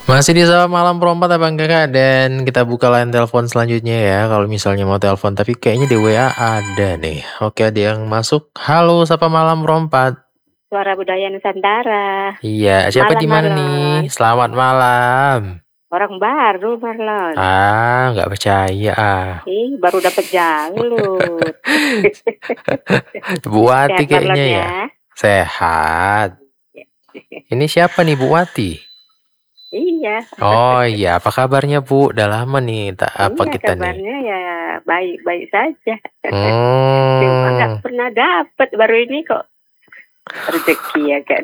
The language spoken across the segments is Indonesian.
Masih di Sapa Malam Perempat Abang Kakak, dan kita buka line telepon selanjutnya ya. Kalau misalnya mau telepon, tapi kayaknya di WA ada nih. Oke, ada yang masuk. Halo Sapa Malam Perempat. Suara Budaya Nusantara. Iya, siapa Malam, di mana Marlon. nih? Selamat malam. Orang baru, Marlon. Nggak percaya Baru dapet jalur. Bu Wati Sehat, kayaknya Marlon, ya. Sehat. Ini siapa nih Bu Wati? Iya. Oh iya, apa kabarnya Bu? Udah lama nih tak apa kita kabarnya nih. ya baik-baik saja. Cuma nggak pernah dapet, baru ini kok rezeki ya kan.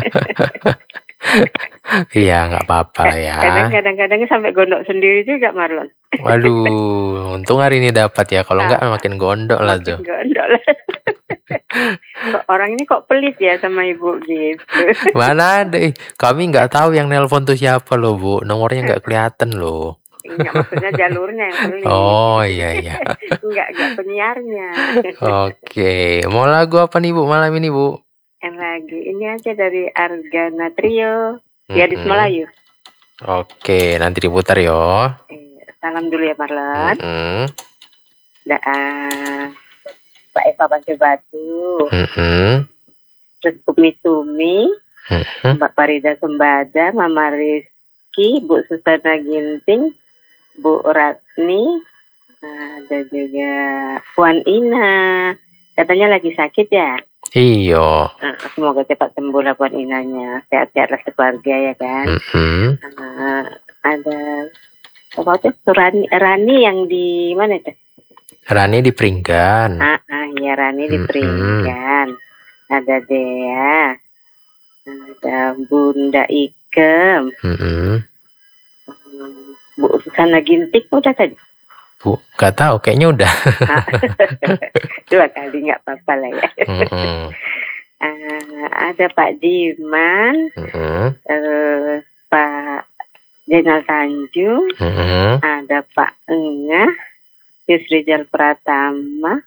Iya, nggak apa-apa ya. Kadang-kadang sampai gondok sendiri juga, Marlon. Waduh, untung hari ini dapat ya. Kalau nggak makin gondok lah tuh. Gondok lah. Orang ini kok pelit ya sama ibu gitu. Mana ada? Kami nggak tahu yang nelpon tuh siapa loh Bu. Nomornya nggak kelihatan loh. Enggak, maksudnya jalurnya yang pelit. Oh iya. Enggak penyiarnya. Oke, mau lagu apa nih Bu malam ini Bu? Yang lagi ini aja dari Argana Trio, Gadis Melayu. Oke, nanti diputar yo. Salam dulu ya Marlon. Pak Eva Bangkir Batu. Terus Tumi, Mbak Farida Sembada, Mama Rizky, Bu Susana Ginting, Bu Ratni, ada juga Puan Ina. Katanya lagi sakit ya. Iya. Semoga cepat sembuh lah Puan Inanya. Sehat-sehat lah sekeluarga ya kan. Ada apa tuh? Rani yang di mana tuh? Rani di Peringgan. Iya Rani di Peringgan. Ada Dea. Ada Bunda Ikem. Bu Susana Gintik udah tadi? Bu, gak tahu, kayaknya udah. 2 kali nggak apa-apa lah ya. Ada Pak Diman, Pak Jenal Tanjung, ada Pak Engah, Yusrijal Pratama,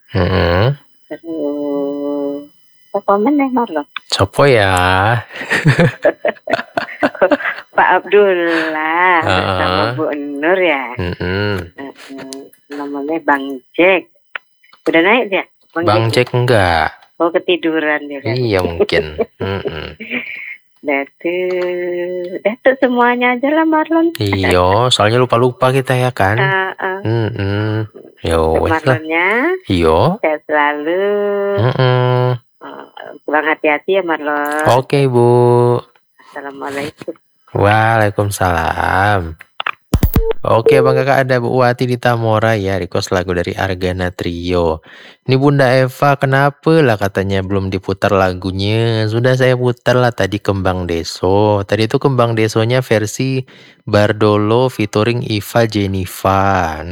terus apa komen ya Marlon? Sopo ya? Pak Abdullah sama Bu Nur ya. Namanya Bang Jack. Udah naik dia? Bang Jack enggak. Oh, ketiduran dia kan? Iya mungkin. Datuk semuanya aja lah Marlon. Iya, soalnya lupa-lupa kita ya kan. Yo, Marlonnya. Iya. Sehat selalu. Pulang hati-hati ya Marlon. Oke Bu. Assalamualaikum. Waalaikumsalam. Oke Bang Kakak, ada Bu Wati di Tamora ya, request lagu dari Argana Trio. Ini Bunda Eva, kenapa lah katanya belum diputar lagunya? Sudah saya putar lah tadi, Kembang Deso. Tadi itu Kembang Desonya versi Bardolo featuring Iva Jennifer.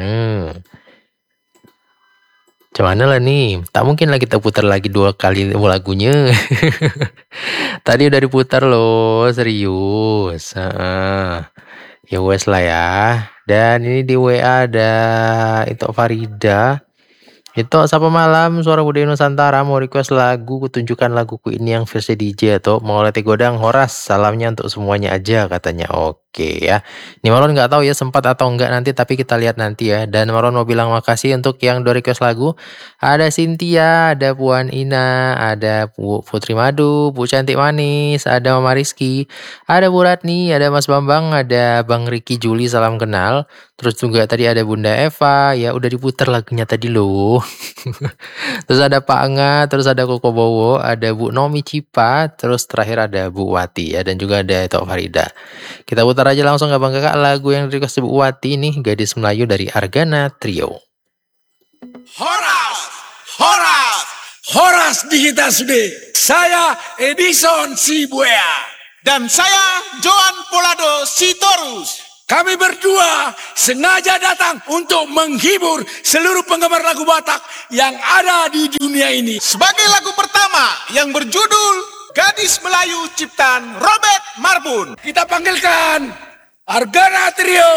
Cuman lah nih, tak mungkin lah kita putar lagi 2 kali lagunya. Tadi udah diputar loh, serius. Ya wes lah ya. Dan ini di WA ada itu Farida. Itu Sapa Malam, Suara Budaya Nusantara mau request lagu, kutunjukkan laguku ini yang versi DJ atau mau Leti Godang Horas. Salamnya untuk semuanya aja katanya. Oke ya. Ini Marlon nggak tahu ya sempat atau enggak nanti, tapi kita lihat nanti ya. Dan Marlon mau bilang makasih untuk yang udah request lagu. Ada Cynthia, ada Puan Ina, ada Bu Putri Madu, Bu Cantik Manis, ada Mama Rizky, ada Bu Ratni, ada Mas Bambang, ada Bang Riki Juli, salam kenal. Terus juga tadi ada Bunda Eva, ya udah diputar lagunya tadi loh. Terus ada Pak Angga, terus ada Koko Bowo, ada Bu Nomi Cipa, terus terakhir ada Bu Wati ya, dan juga ada Tok Farida. Kita putar aja langsung Bang Kakak lagu yang request Bu Wati ini, Gadis Melayu dari Argana Trio. Horas Digita Sude. Saya Edison Sibuea. Dan saya Joan Polado Sitorus. Kami berdua sengaja datang untuk menghibur seluruh penggemar lagu Batak yang ada di dunia ini. Sebagai lagu pertama yang berjudul Gadis Melayu ciptaan Robert Marbun, kita panggilkan Argana Trio.